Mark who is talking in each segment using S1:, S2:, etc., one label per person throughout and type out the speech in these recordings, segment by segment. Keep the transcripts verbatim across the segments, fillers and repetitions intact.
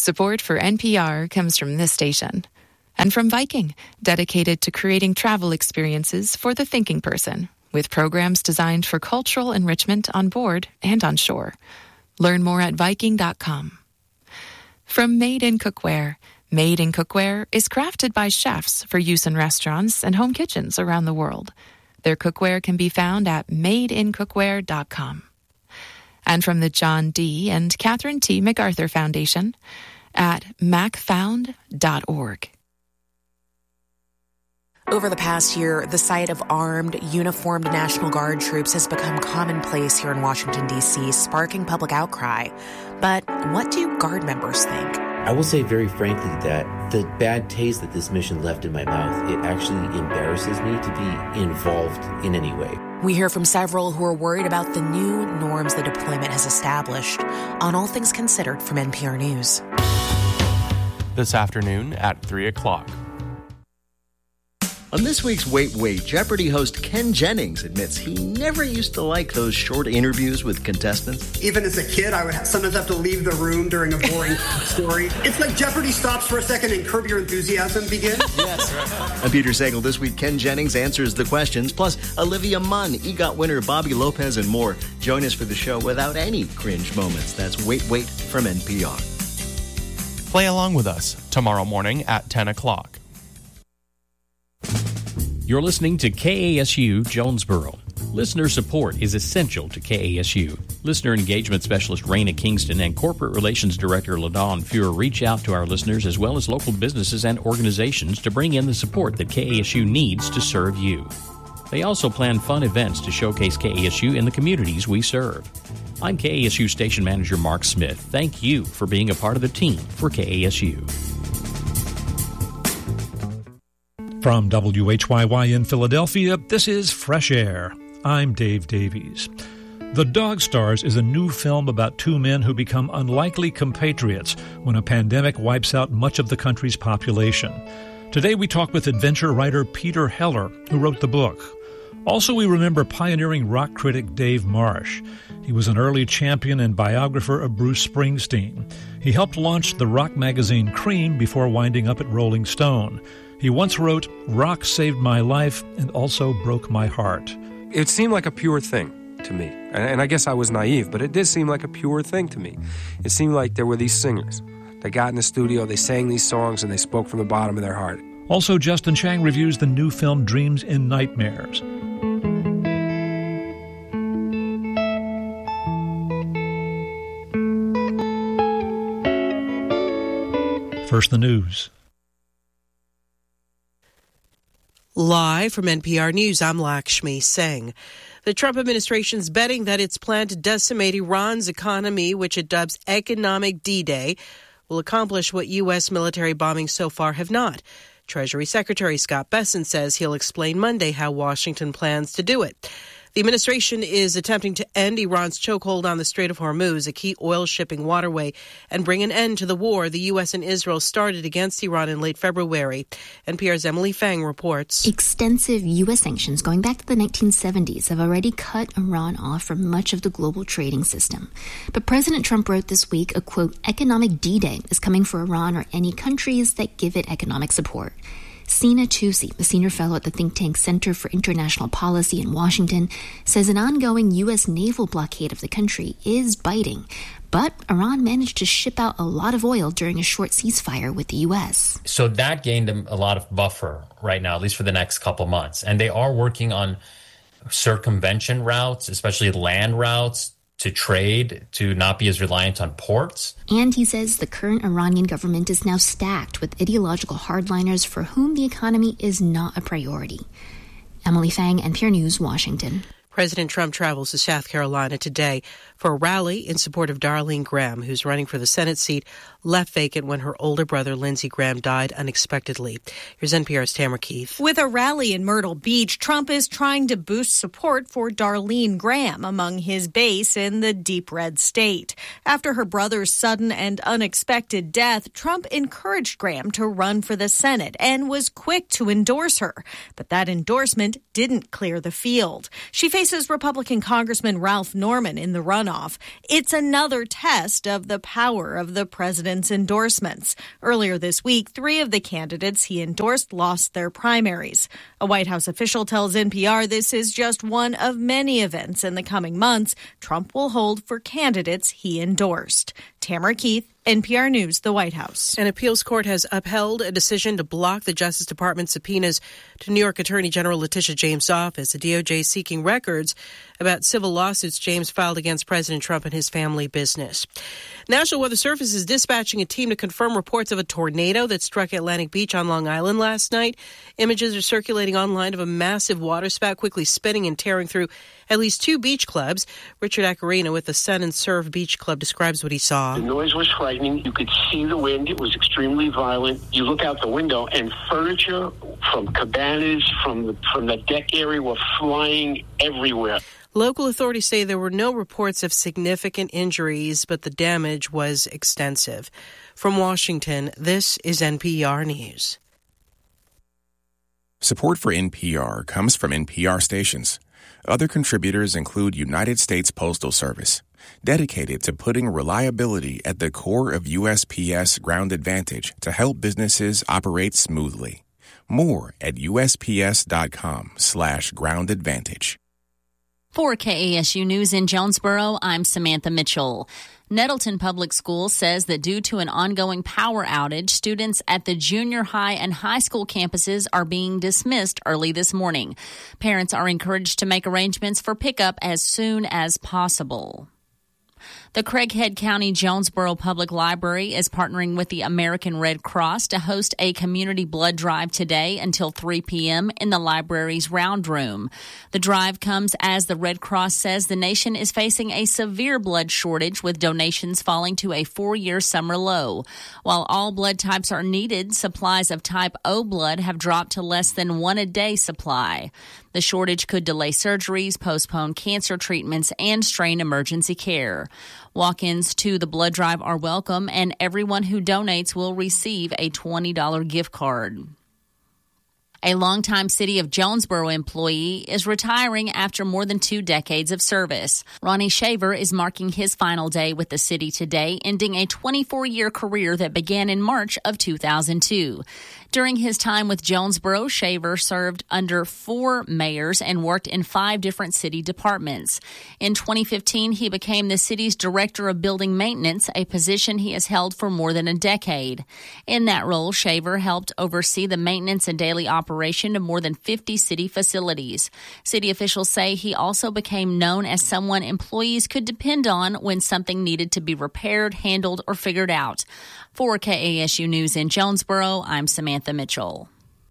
S1: Support for N P R comes from this station. And from Viking, dedicated to creating travel experiences for the thinking person, with programs designed for cultural enrichment on board and on shore. Learn more at Viking dot com. From Made in Cookware. Made in Cookware is crafted by chefs for use in restaurants and home kitchens around the world. Their cookware can be found at made in cookware dot com. And from the John D. and Catherine T. MacArthur Foundation at mac found dot org.
S2: Over the past year, the sight of armed, uniformed National Guard troops has become commonplace here in Washington, D C, sparking public outcry. But what do Guard members think?
S3: I will say very frankly that the bad taste that this mission left in my mouth, it actually embarrasses me to be involved in any way.
S2: We hear from several who are worried about the new norms the deployment has established. On All Things Considered from N P R News.
S4: This afternoon at three o'clock.
S5: On this week's Wait, Wait, Jeopardy host Ken Jennings admits he never used to like those short interviews with contestants.
S6: Even as a kid, I would sometimes have to leave the room during a boring story. It's like Jeopardy stops for a second and Curb Your Enthusiasm begins.
S5: Yes, right. I'm Peter Sagal. This week, Ken Jennings answers the questions, plus Olivia Munn, EGOT winner Bobby Lopez, and more. Join us for the show without any cringe moments. That's Wait, Wait from N P R.
S4: Play along with us tomorrow morning at ten o'clock.
S7: You're listening to K A S U Jonesboro. Listener support is essential to K A S U. Listener engagement specialist Raina Kingston and corporate relations director LaDawn Fuhr reach out to our listeners as well as local businesses and organizations to bring in the support that K A S U needs to serve you. They also plan fun events to showcase K A S U in the communities we serve. I'm K A S U station manager Mark Smith. Thank you for being a part of the team for K A S U.
S8: From W H Y Y in Philadelphia, this is Fresh Air. I'm Dave Davies. The Dog Stars is a new film about two men who become unlikely compatriots when a pandemic wipes out much of the country's population. Today we talk with adventure writer Peter Heller, who wrote the book. Also, we remember pioneering rock critic Dave Marsh. He was an early champion and biographer of Bruce Springsteen. He helped launch the rock magazine Cream before winding up at Rolling Stone. He once wrote, "Rock saved my life and also broke my heart."
S9: It seemed like a pure thing to me. And I guess I was naive, but it did seem like a pure thing to me. It seemed like there were these singers. They got in the studio, they sang these songs, and they spoke from the bottom of their heart.
S8: Also, Justin Chang reviews the new film Dreams in Nightmares. First, the news.
S10: Live from N P R News, I'm Lakshmi Singh. The Trump administration is betting that its plan to decimate Iran's economy, which it dubs Economic D-Day, will accomplish what U S military bombings so far have not. Treasury Secretary Scott Bessent says he'll explain Monday how Washington plans to do it. The administration is attempting to end Iran's chokehold on the Strait of Hormuz, a key oil shipping waterway, and bring an end to the war the U S and Israel started against Iran in late February. N P R's Emily Fang reports.
S11: Extensive U S sanctions going back to the nineteen seventies have already cut Iran off from much of the global trading system. But President Trump wrote this week a, quote, economic D-Day is coming for Iran or any countries that give it economic support. Sina Tusi, a senior fellow at the think tank Center for International Policy in Washington, says an ongoing U S naval blockade of the country is biting. But Iran managed to ship out a lot of oil during a short ceasefire with the U S.
S12: So that gained them a lot of buffer right now, at least for the next couple months. And they are working on circumvention routes, especially land routes, to trade, to not be as reliant on ports.
S11: And he says the current Iranian government is now stacked with ideological hardliners for whom the economy is not a priority. Emily Fang, N P R News, Washington.
S10: President Trump travels to South Carolina today for a rally in support of Darlene Graham, who's running for the Senate seat left vacant when her older brother, Lindsey Graham, died unexpectedly. Here's N P R's Tamara Keith.
S13: With a rally in Myrtle Beach, Trump is trying to boost support for Darlene Graham among his base in the deep red state. After her brother's sudden and unexpected death, Trump encouraged Graham to run for the Senate and was quick to endorse her. But that endorsement didn't clear the field. She faces Republican Congressman Ralph Norman in the runoff runoff. It's another test of the power of the president's endorsements. Earlier this week, three of the candidates he endorsed lost their primaries. A White House official tells N P R this is just one of many events in the coming months Trump will hold for candidates he endorsed. Tamara Keith, N P R News, the White House.
S10: An appeals court has upheld a decision to block the Justice Department's subpoenas to New York Attorney General Letitia James' office. The D O J seeking records about civil lawsuits James filed against President Trump and his family business. National Weather Service is dispatching a team to confirm reports of a tornado that struck Atlantic Beach on Long Island last night. Images are circulating online of a massive waterspout quickly spinning and tearing through at least two beach clubs. Richard Acarina with the Sun and Surf Beach Club describes what he saw.
S14: The noise was frightening. You could see the wind. It was extremely violent. You look out the window and furniture from cabanas, from the, from the deck area were flying everywhere.
S10: Local authorities say there were no reports of significant injuries, but the damage was extensive. From Washington, this is N P R News.
S15: Support for N P R comes from N P R stations. Other contributors include United States Postal Service, dedicated to putting reliability at the core of U S P S Ground Advantage to help businesses operate smoothly. More at USPS.com slash Ground Advantage.
S16: For K A S U News in Jonesboro, I'm Samantha Mitchell. Nettleton Public School says that due to an ongoing power outage, students at the junior high and high school campuses are being dismissed early this morning. Parents are encouraged to make arrangements for pickup as soon as possible. The Craighead County Jonesboro Public Library is partnering with the American Red Cross to host a community blood drive today until three p.m. in the library's round room. The drive comes as the Red Cross says the nation is facing a severe blood shortage with donations falling to a four-year summer low. While all blood types are needed, supplies of type O blood have dropped to less than one a day supply. The shortage could delay surgeries, postpone cancer treatments, and strain emergency care. Walk-ins to the blood drive are welcome, and everyone who donates will receive a twenty dollars gift card. A longtime City of Jonesboro employee is retiring after more than two decades of service. Ronnie Shaver is marking his final day with the city today, ending a twenty-four-year career that began in March of two thousand two. During his time with Jonesboro, Shaver served under four mayors and worked in five different city departments. In twenty fifteen, he became the city's Director of Building Maintenance, a position he has held for more than a decade. In that role, Shaver helped oversee the maintenance and daily operation of more than fifty city facilities. City officials say he also became known as someone employees could depend on when something needed to be repaired, handled, or figured out. For K A S U News in Jonesboro, I'm Samantha Mitchell.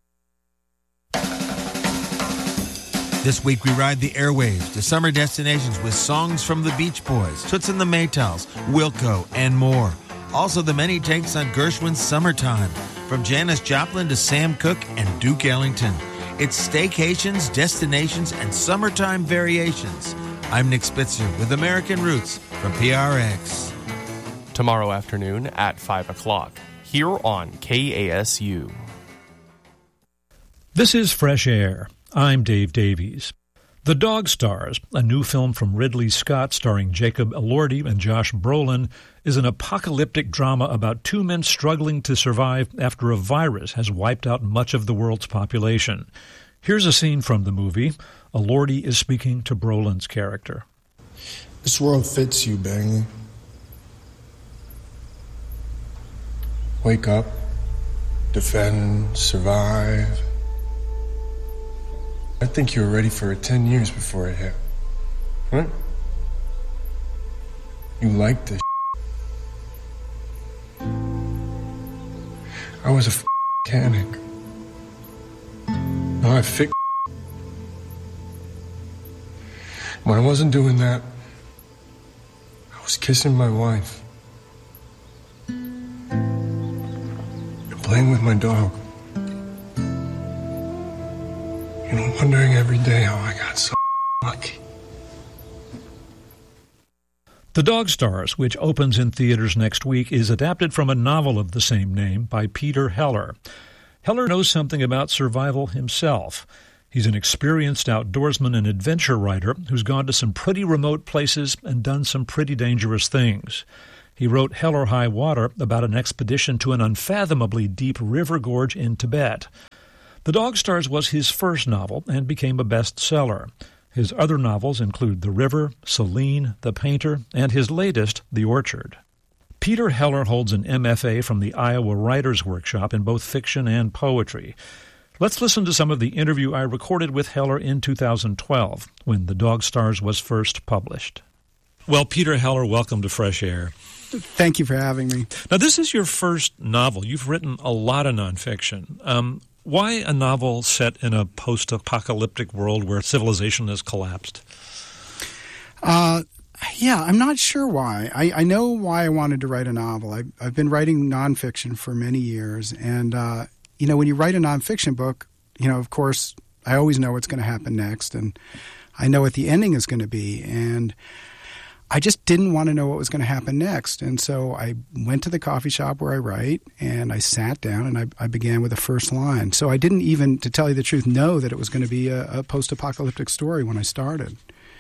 S17: This week we ride the airwaves to summer destinations with songs from the Beach Boys, Toots and the Maytals, Wilco, and more. Also the many takes on Gershwin's Summertime, from Janis Joplin to Sam Cooke and Duke Ellington. It's staycations, destinations, and summertime variations. I'm Nick Spitzer with American Roots from P R X.
S4: Tomorrow afternoon at five o'clock, here on K A S U.
S8: This is Fresh Air. I'm Dave Davies. The Dog Stars, a new film from Ridley Scott starring Jacob Elordi and Josh Brolin, is an apocalyptic drama about two men struggling to survive after a virus has wiped out much of the world's population. Here's a scene from the movie. Elordi is speaking to Brolin's character.
S18: This world fits you, Bagley. Wake up, defend, survive. I think you were ready for it ten years before it hit. What? You like this shit. I was a f- mechanic. Now I fix. When I wasn't doing that, I was kissing my wife. Playing with my dog. You know, wondering every day how I got so lucky.
S8: The Dog Stars, which opens in theaters next week, is adapted from a novel of the same name by Peter Heller. Heller knows something about survival himself. He's an experienced outdoorsman and adventure writer who's gone to some pretty remote places and done some pretty dangerous things. He wrote Hell or High Water about an expedition to an unfathomably deep river gorge in Tibet. The Dog Stars was his first novel and became a bestseller. His other novels include The River, Celine, The Painter, and his latest, The Orchard. Peter Heller holds an M F A from the Iowa Writers Workshop in both fiction and poetry. Let's listen to some of the interview I recorded with Heller in two thousand twelve, when The Dog Stars was first published. Well, Peter Heller, welcome to Fresh Air.
S19: Thank you for having me.
S8: Now, this is your first novel. You've written a lot of nonfiction. Um, why a novel set in a post-apocalyptic world where civilization has collapsed?
S19: Uh, yeah, I'm not sure why. I, I know why I wanted to write a novel. I, I've been writing nonfiction for many years, and uh, you know, when you write a nonfiction book, you know, of course, I always know what's going to happen next, and I know what the ending is going to be, and I just didn't want to know what was going to happen next. And so I went to the coffee shop where I write, and I sat down, and I, I began with the first line. So I didn't even, to tell you the truth, know that it was going to be a, a post-apocalyptic story when I started.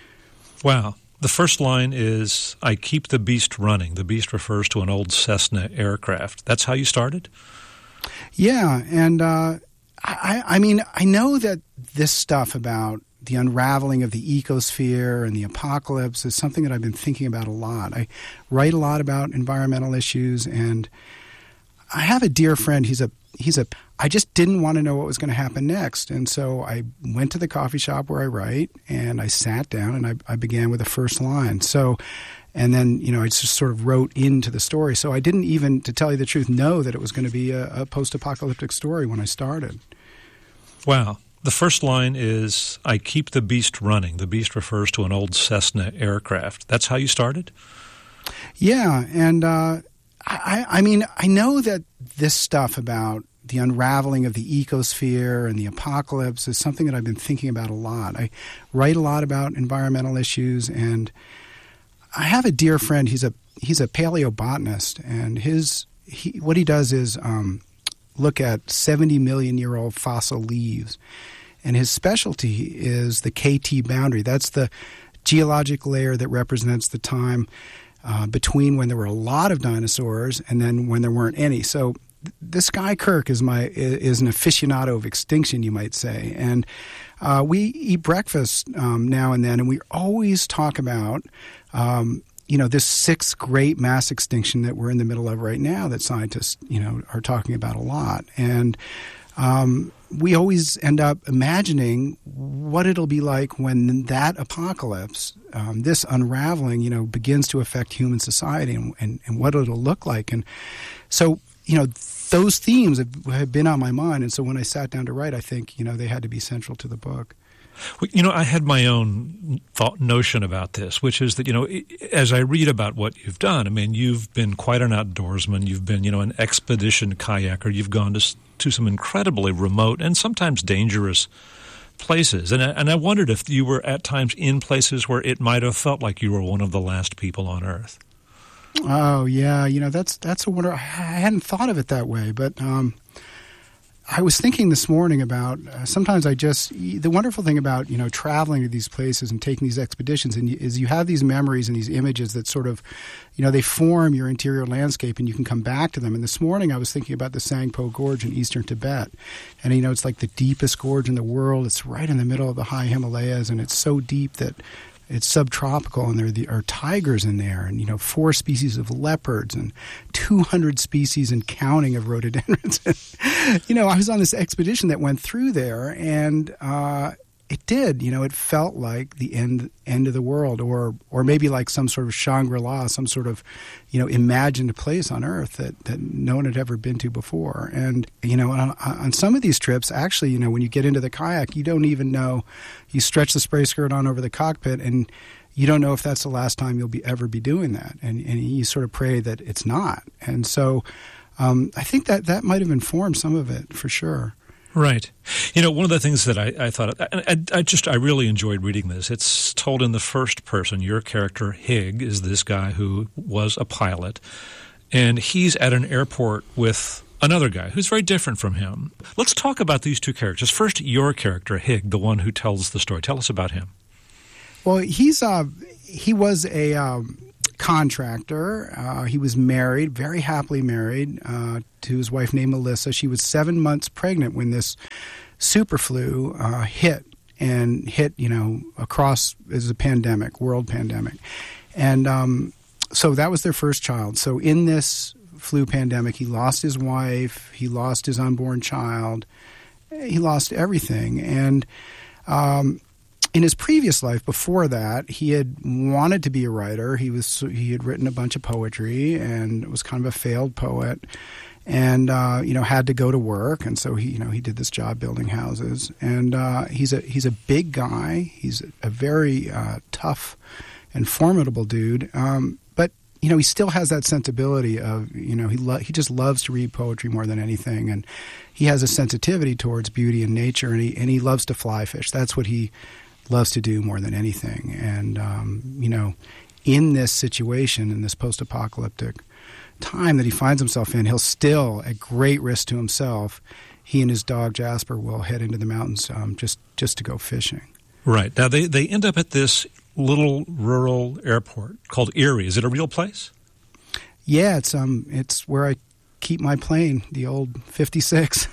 S8: Wow. The first line is, I keep the beast running. The beast refers to an old Cessna aircraft. That's how you started?
S19: Yeah, and uh, I, I mean, I know that this stuff about the unraveling of the ecosphere and the apocalypse is something that I've been thinking about a lot. I write a lot about environmental issues, and I have a dear friend. He's a he's a. I just didn't want to know what was going to happen next, and so I went to the coffee shop where I write, and I sat down, and I, I began with the first line. So. And then, you know, I just sort of wrote into the story. So I didn't even, to tell you the truth, know that it was going to be a, a post-apocalyptic story when I started.
S8: Wow. The first line is, I keep the beast running. The beast refers to an old Cessna aircraft. That's how you started?
S19: Yeah. And, uh, I, I mean, I know that this stuff about the unraveling of the ecosphere and the apocalypse is something that I've been thinking about a lot. I write a lot about environmental issues, and I have a dear friend. He's a he's a paleobotanist, and his he, what he does is um, look at seventy million year old fossil leaves, and his specialty is the K T boundary. That's the geologic layer that represents the time uh, between when there were a lot of dinosaurs and then when there weren't any. So th- this guy Kirk is my is an aficionado of extinction, you might say, and uh, we eat breakfast um, now and then, and we always talk about. Um, you know, this sixth great mass extinction that we're in the middle of right now that scientists, you know, are talking about a lot. And um, we always end up imagining what it'll be like when that apocalypse, um, this unraveling, you know, begins to affect human society and, and, and what it'll look like. And so, you know, those themes have, have been on my mind. And so when I sat down to write, I think, you know, they had to be central to the book.
S8: You know, I had my own thought notion about this, which is that, you know, as I read about what you've done, I mean, you've been quite an outdoorsman. You've been, you know, an expedition kayaker. You've gone to to some incredibly remote and sometimes dangerous places. And I, and I wondered if you were at times in places where it might have felt like you were one of the last people on Earth.
S19: Oh, yeah. You know, that's that's a wonder. I hadn't thought of it that way, but um I was thinking this morning about uh, sometimes I just the wonderful thing about, you know, traveling to these places and taking these expeditions and you, is you have these memories and these images that sort of, you know, they form your interior landscape and you can come back to them. And this morning I was thinking about the Sangpo Gorge in eastern Tibet. And, you know, it's like the deepest gorge in the world. It's right in the middle of the high Himalayas, and it's so deep that it's subtropical, and there are, the, are tigers in there, and, you know, four species of leopards and two hundred species and counting of rhododendrons. You know, I was on this expedition that went through there, and uh, it did. You know, it felt like the end end of the world, or or maybe like some sort of Shangri-La, some sort of, you know, imagined place on Earth that, that no one had ever been to before. And, you know, on, on some of these trips, actually, you know, when you get into the kayak, you don't even know. You stretch the spray skirt on over the cockpit, and you don't know if that's the last time you'll be ever be doing that. And, and you sort of pray that it's not. And so um, I think that that might have informed some of it, for sure.
S8: Right. You know, one of the things that I, I thought, I, I just, I really enjoyed reading this. It's told in the first person. Your character, Hig, is this guy who was a pilot, and he's at an airport with another guy who's very different from him. Let's talk about these two characters. First, your character, Hig, the one who tells the story. Tell us about him.
S19: Well, he's uh, he was a um, contractor. Uh, he was married, very happily married, uh, to his wife named Melissa. She was seven months pregnant when this super flu uh, hit, and hit, you know, across as a pandemic, world pandemic. And um, so that was their first child. So in this flu pandemic, he lost his wife, he lost his unborn child, he lost everything. And um in his previous life, before that, he had wanted to be a writer. He was he had written a bunch of poetry and was kind of a failed poet, and uh, you know had to go to work. And so he you know he did this job building houses. And uh, he's a he's a big guy. He's a very uh, tough and formidable dude. Um, but you know he still has that sensibility of you know he lo- he just loves to read poetry more than anything, and he has a sensitivity towards beauty and nature, and he and he loves to fly fish. That's what he loves to do more than anything. And, um, you know, in this situation, in this post-apocalyptic time that he finds himself in, he'll still, at great risk to himself, he and his dog Jasper will head into the mountains um, just, just to go fishing.
S8: Right. Now, they, they end up at this little rural airport called Erie. Is it a real place?
S19: Yeah, it's um, it's where I keep my plane, the old fifty-six.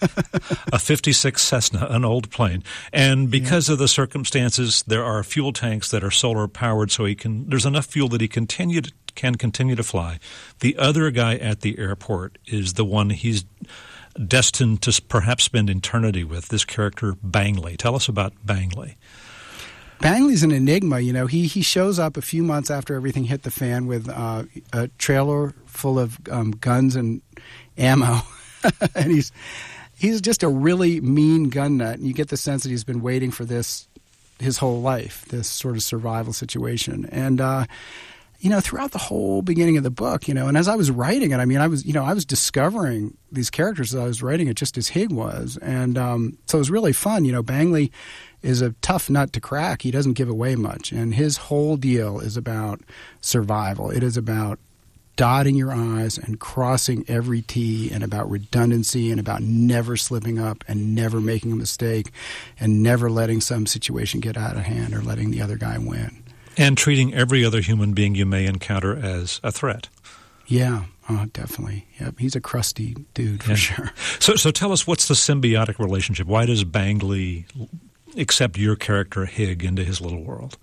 S8: A fifty-six Cessna, an old plane. And because yeah. of the circumstances, there are fuel tanks that are solar powered, so he can. There's enough fuel that he continue to, can continue to fly. The other guy at the airport is the one he's destined to perhaps spend eternity with, this character Bangley. Tell us about Bangley.
S19: Bangley's an enigma. You know, he he shows up a few months after everything hit the fan with uh, a trailer full of um, guns and ammo, and he's he's just a really mean gun nut. And you get the sense that he's been waiting for this his whole life, this sort of survival situation. And uh, you know, throughout the whole beginning of the book, you know, and as I was writing it, I mean, I was you know I was discovering these characters as I was writing it, just as Hig was, and um, so it was really fun. You know, Bangley is a tough nut to crack. He doesn't give away much, and his whole deal is about survival. It is about dotting your I's and crossing every T, and about redundancy, and about never slipping up and never making a mistake and never letting some situation get out of hand or letting the other guy win.
S8: And treating every other human being you may encounter as a threat.
S19: Yeah, oh, definitely. Yep, he's a crusty dude for
S8: yeah.
S19: sure.
S8: So, so tell us, what's the symbiotic relationship? Why does Bangley accept your character Hig into his little world?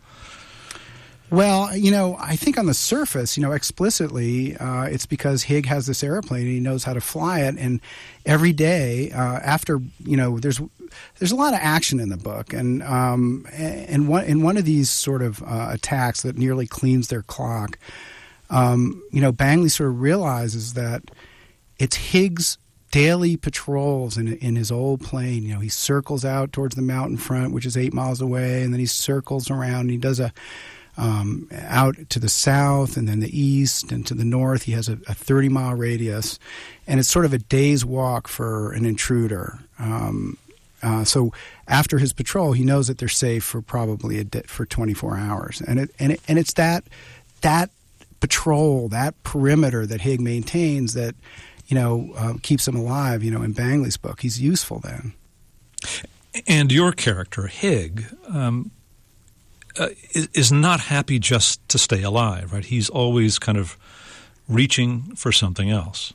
S19: Well, you know, I think on the surface, you know, explicitly, uh, it's because Hig has this airplane and he knows how to fly it. And every day, uh, after, you know, there's there's a lot of action in the book, and um, and one in one of these sort of uh, attacks that nearly cleans their clock, um, you know, Bangley sort of realizes that it's Hig's daily patrols in in his old plane. You know, he circles out towards the mountain front, which is eight miles away, and then he circles around and he does a um, out to the south and then the east and to the north. He has a, a thirty mile radius, and it's sort of a day's walk for an intruder. Um, uh, so after his patrol, he knows that they're safe for probably a day, for twenty-four hours, and it and it, and it's that that patrol, that perimeter that Hig maintains that, you know, uh, keeps him alive. You know, in Bangley's book, he's useful then.
S8: And your character, Hig, um, uh, is, is not happy just to stay alive, right? He's always kind of reaching for something else.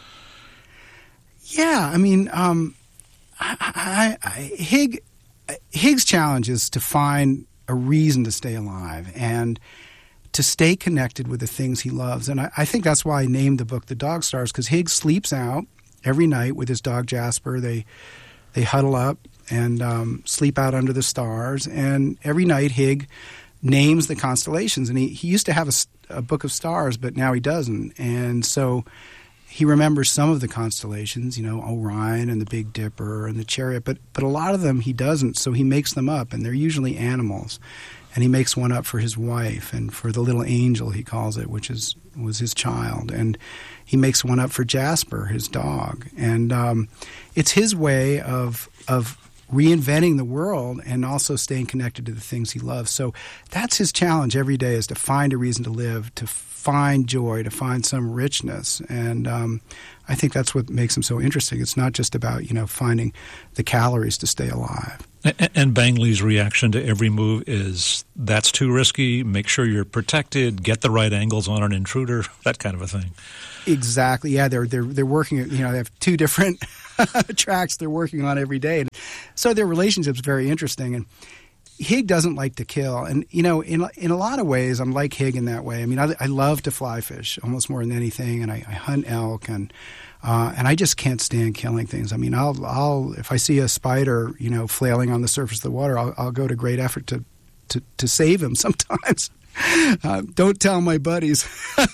S19: Yeah, I mean, um, I, I, I, Hig, Hig's challenge is to find a reason to stay alive and to stay connected with the things he loves. And I, I think that's why I named the book The Dog Stars, because Hig sleeps out every night with his dog Jasper. They they huddle up and um, sleep out under the stars. And every night Hig names the constellations. And he, he used to have a, a book of stars, but now he doesn't. And so he remembers some of the constellations, you know, Orion and the Big Dipper and the Chariot, but but a lot of them he doesn't, so he makes them up, and they're usually animals. And he makes one up for his wife and for the little angel, he calls it, which is was his child. And he makes one up for Jasper, his dog. And um, it's his way of of reinventing the world and also staying connected to the things he loves. So that's his challenge every day, is to find a reason to live, to find joy, to find some richness. And um, I think that's what makes him so interesting. It's not just about, you know, finding the calories to stay alive.
S8: And, and Bangley's reaction to every move is, that's too risky, make sure you're protected, get the right angles on an intruder, that kind of a thing.
S19: Exactly. Yeah, they're they're they're working. You know, they have two different tracks they're working on every day, and so their relationship's very interesting. And Hig doesn't like to kill, and you know, in in a lot of ways, I'm like Hig in that way. I mean, I, I love to fly fish almost more than anything, and I, I hunt elk, and uh, and I just can't stand killing things. I mean, I'll I'll if I see a spider, you know, flailing on the surface of the water, I'll, I'll go to great effort to to to save him sometimes. Uh, don't tell my buddies.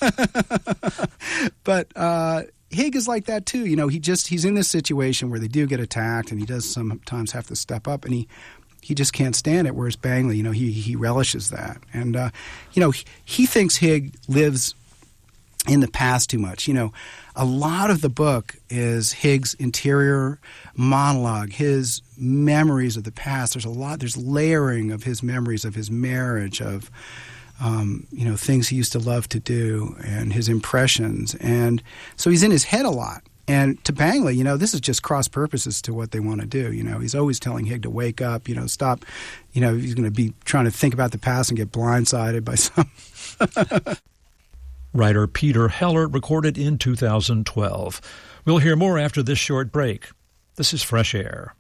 S19: But uh, Hig is like that too. You know, he just he's in this situation where they do get attacked, and he does sometimes have to step up, and he he just can't stand it. Whereas Bangley, you know, he he relishes that, and uh, you know, he, he thinks Hig lives in the past too much. You know, a lot of the book is Hig's interior monologue, his memories of the past. There's a lot. There's layering of his memories of his marriage, of Um, you know, things he used to love to do, and his impressions. And so he's in his head a lot. And to Bangley, you know, this is just cross purposes to what they want to do. You know, he's always telling Hig to wake up, you know, stop. You know, he's going to be trying to think about the past and get blindsided by some.
S8: Writer Peter Heller recorded in two thousand twelve. We'll hear more after this short break. This is Fresh Air.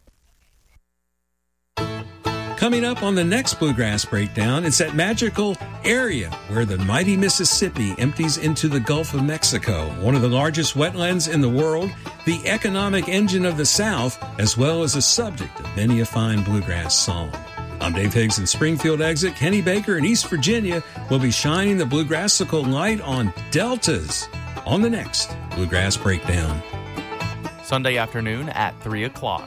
S20: Coming up on the next Bluegrass Breakdown, it's that magical area where the mighty Mississippi empties into the Gulf of Mexico, one of the largest wetlands in the world, the economic engine of the South, as well as the subject of many a fine bluegrass song. I'm Dave Higgs in Springfield Exit. Kenny Baker in East Virginia will be shining the bluegrassical light on deltas on the next Bluegrass Breakdown.
S4: Sunday afternoon at three o'clock.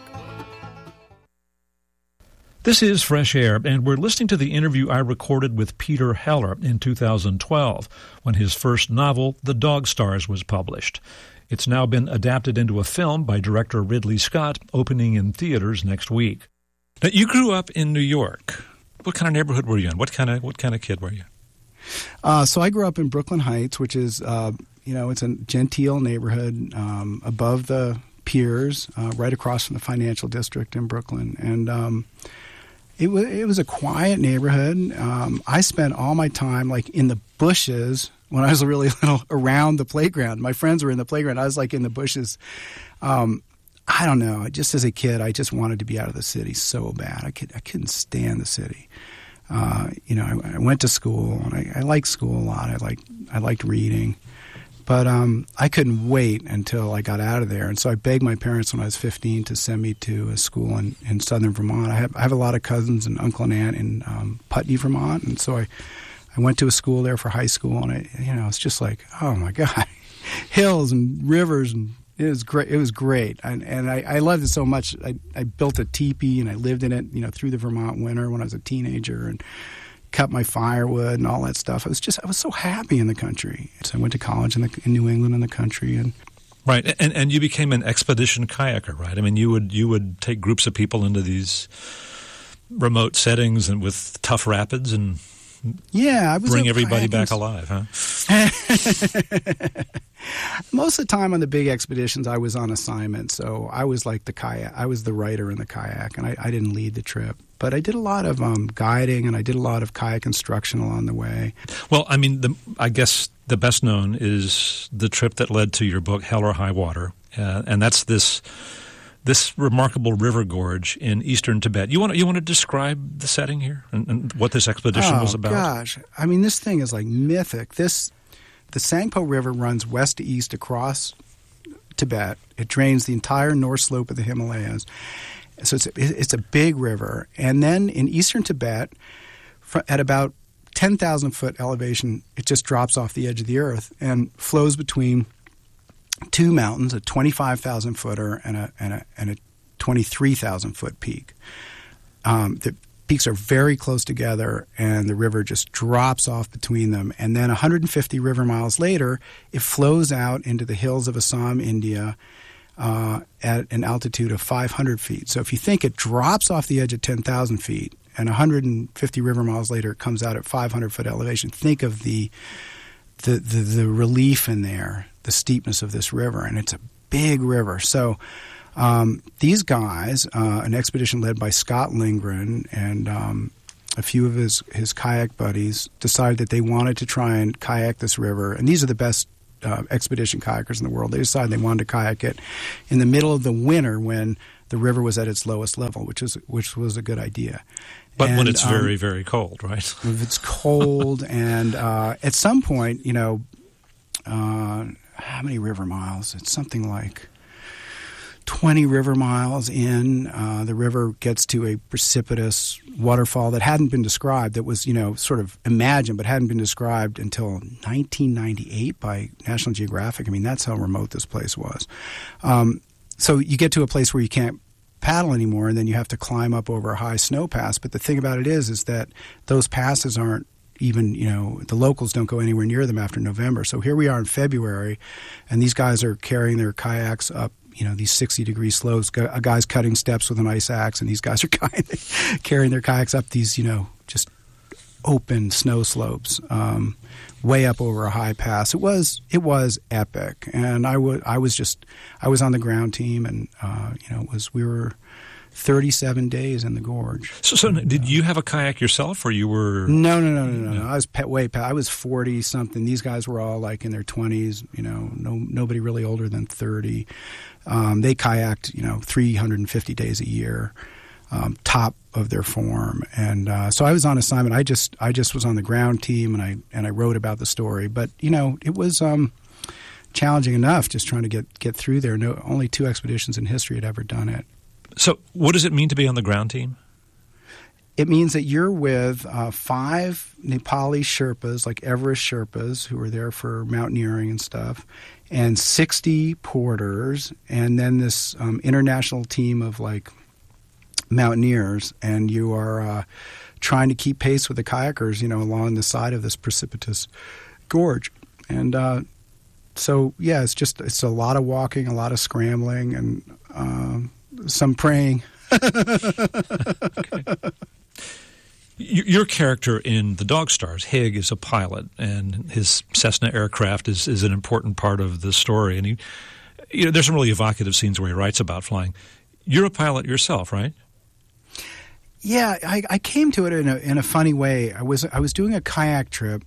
S8: This is Fresh Air, and we're listening to the interview I recorded with Peter Heller in two thousand twelve, when his first novel, The Dog Stars, was published. It's now been adapted into a film by director Ridley Scott, opening in theaters next week. Now, you grew up in New York. What kind of neighborhood were you in? What kind of what kind of kid were you?
S19: Uh, so I grew up in Brooklyn Heights, which is, uh, you know, it's a genteel neighborhood um, above the piers, uh, right across from the financial district in Brooklyn. And um It was it was a quiet neighborhood. Um, I spent all my time like in the bushes when I was really little, around the playground. My friends were in the playground. I was like in the bushes. Um, I don't know. Just as a kid, I just wanted to be out of the city so bad. I could I couldn't stand the city. Uh, you know, I, I went to school, and I, I liked school a lot. I liked I liked reading. But um, I couldn't wait until I got out of there. And so I begged my parents when I was fifteen to send me to a school in, in southern Vermont. I have, I have a lot of cousins and uncle and aunt in um, Putney, Vermont. And so I, I went to a school there for high school. And, I, you know, it's just like, oh, my God, hills and rivers. And it was great. It was great. And, and I, I loved it so much. I, I built a teepee, and I lived in it, you know, through the Vermont winter when I was a teenager. And cut my firewood and all that stuff. I was just, I was so happy in the country. So I went to college in, the, in New England in the country. And
S8: Right, and and you became an expedition kayaker, right? I mean, you would you would take groups of people into these remote settings and with tough rapids and
S19: yeah, I was
S8: bring everybody back alive, huh?
S19: Most of the time on the big expeditions, I was on assignment, so I was like the kayak. I was the writer in the kayak, and I, I didn't lead the trip. But I did a lot of um, guiding, and I did a lot of kayak instruction along the way.
S8: Well, I mean, the, I guess the best known is the trip that led to your book, Hell or High Water, uh, and that's this this remarkable river gorge in eastern Tibet. You want to, you want to describe the setting here and, and what this expedition
S19: oh,
S8: was about?
S19: Gosh, I mean, this thing is like mythic. This the Sangpo River runs west to east across Tibet. It drains the entire north slope of the Himalayas. So it's a, it's a big river. And then in eastern Tibet, at about ten thousand foot elevation, it just drops off the edge of the earth and flows between two mountains, a twenty-five thousand footer and a, and a, and a twenty-three thousand foot peak. Um, the peaks are very close together, and the river just drops off between them. And then one hundred fifty river miles later, it flows out into the hills of Assam, India, Uh, at an altitude of five hundred feet. So if you think it drops off the edge at ten thousand feet and one hundred fifty river miles later it comes out at five hundred foot elevation, think of the the, the the relief in there, the steepness of this river, and it's a big river. So um, these guys, uh, an expedition led by Scott Lindgren and um, a few of his, his kayak buddies, decided that they wanted to try and kayak this river. And these are the best uh, expedition kayakers in the world. They decided they wanted to kayak it in the middle of the winter when the river was at its lowest level, which is which was a good idea.
S8: But
S19: and,
S8: when it's
S19: um,
S8: very, very cold, right?
S19: If it's cold, and uh, at some point, you know, uh, how many river miles? It's something like twenty river miles in. Uh, the river gets to a precipitous waterfall that hadn't been described, that was, you know, sort of imagined, but hadn't been described until nineteen ninety-eight by National Geographic. I mean, that's how remote this place was. Um, so you get to a place where you can't paddle anymore, and then you have to climb up over a high snow pass. But the thing about it is, is that those passes aren't even, you know, the locals don't go anywhere near them after November. So here we are in February, and these guys are carrying their kayaks up, you know, these sixty degree slopes. A guy's cutting steps with an ice axe, and these guys are carrying their kayaks up these, you know, just open snow slopes, um, way up over a high pass. It was it was epic, and I, w- I was just I was on the ground team, and uh, you know, it was we were thirty-seven days in the gorge.
S8: So, so did you have a kayak yourself, or you were?
S19: No, no, no, no, no. no. I was pet, way pet. I was forty something. These guys were all like in their twenties. You know, no nobody really older than thirty. Um, they kayaked, you know, three hundred fifty days a year. Um, top of their form, and uh, so I was on assignment. I just I just was on the ground team, and I and I wrote about the story. But you know, it was um, challenging enough just trying to get get through there. No, only two expeditions in history had ever done it.
S8: So, what does it mean to be on the ground team?
S19: It means that you're with uh, five Nepali Sherpas, like Everest Sherpas, who are there for mountaineering and stuff, and sixty porters, and then this um, international team of like mountaineers, and you are uh, trying to keep pace with the kayakers, you know, along the side of this precipitous gorge. And uh, so, yeah, it's just it's a lot of walking, a lot of scrambling, and uh, some praying.
S8: Okay. Your character in The Dog Stars, Hig, is a pilot, and his Cessna aircraft is, is an important part of the story. And he, you know, there's some really evocative scenes where he writes about flying. You're a pilot yourself, right?
S19: Yeah, I, I came to it in a in a funny way. I was I was doing a kayak trip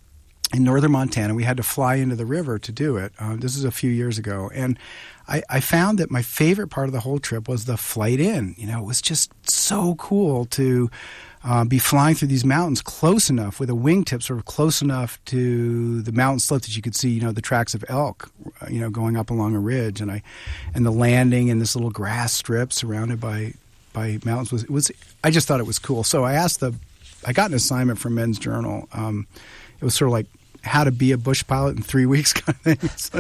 S19: in northern Montana. We had to fly into the river to do it. Uh, this is a few years ago, and I, I found that my favorite part of the whole trip was the flight in. You know, it was just so cool to uh, be flying through these mountains close enough with a wingtip sort of close enough to the mountain slope that you could see, you know, the tracks of elk, you know, going up along a ridge, and I and the landing in this little grass strip surrounded by. by mountains was it was I just thought it was cool. So I asked the I got an assignment from Men's Journal. Um, it was sort of like how to be a bush pilot in three weeks kind of thing. So,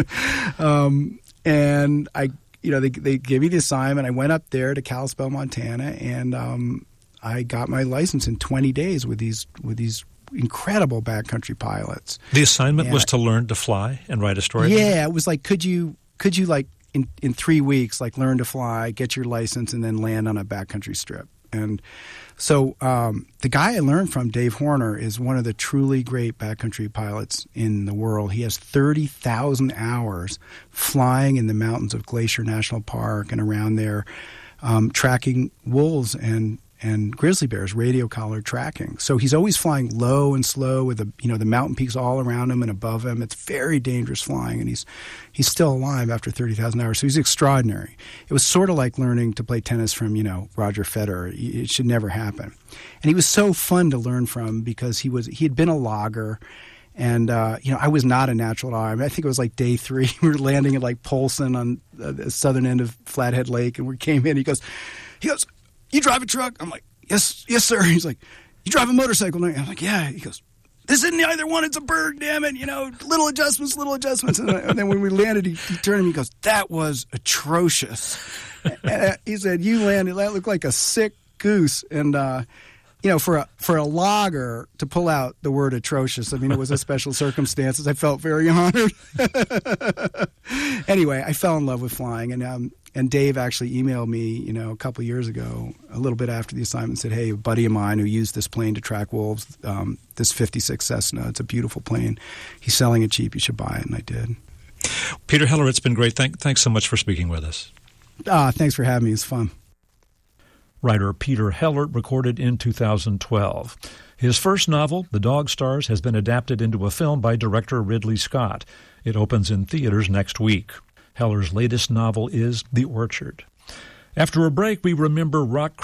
S19: um, and I you know they they gave me the assignment. I went up there to Kalispell, Montana, and um, I got my license in twenty days with these with these incredible backcountry pilots.
S8: The assignment
S19: and
S8: was
S19: I,
S8: to learn to fly and write a story.
S19: Yeah, it was like could you could you like In, in three weeks, like learn to fly, get your license, and then land on a backcountry strip. And so um, the guy I learned from, Dave Horner, is one of the truly great backcountry pilots in the world. He has thirty thousand hours flying in the mountains of Glacier National Park and around there, um, tracking wolves and and grizzly bears, radio collar tracking. So he's always flying low and slow with the you know the mountain peaks all around him and above him. It's very dangerous flying, and he's he's still alive after thirty thousand hours. So he's extraordinary. It was sort of like learning to play tennis from you know Roger Federer. It should never happen. And he was so fun to learn from because he was he had been a logger. And, uh, you know, I was not a natural at all. I mean, I think it was like day three. We were landing at like Polson on the southern end of Flathead Lake, and we came in. He goes, he goes, you drive a truck? I'm like, yes, yes, sir. He's like, you drive a motorcycle? I'm like, yeah. He goes, this isn't either one. It's a bird, damn it. You know, little adjustments, little adjustments. And, and then when we landed, he, he turned to me and goes, that was atrocious. And he said, you landed, that looked like a sick goose. And, uh, you know, for a for a logger to pull out the word atrocious, I mean, it was a special circumstances. I felt very honored. And anyway, I fell in love with flying, and um, and Dave actually emailed me, you know, a couple of years ago, a little bit after the assignment, said, "Hey, a buddy of mine who used this plane to track wolves, um, this fifty-six Cessna, it's a beautiful plane. He's selling it cheap. You should buy it." And I did.
S8: Peter Heller, it's been great. Thank, thanks so much for speaking with us.
S19: Ah, thanks for having me. It's fun.
S8: Writer Peter Heller recorded in two thousand twelve. His first novel, The Dog Stars, has been adapted into a film by director Ridley Scott. It opens in theaters next week. Heller's latest novel is The Orchard. After a break, we remember rock